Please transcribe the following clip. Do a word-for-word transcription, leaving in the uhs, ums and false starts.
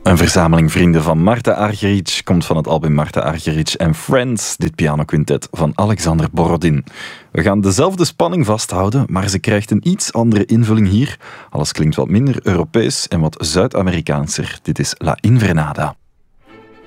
Een verzameling vrienden van Marta Argerich komt van het album Marta Argerich and Friends, dit pianoquintet van Alexander Borodin. We gaan dezelfde spanning vasthouden, maar ze krijgt een iets andere invulling hier. Alles klinkt wat minder Europees en wat Zuid-Amerikaanser. Dit is La Invernada.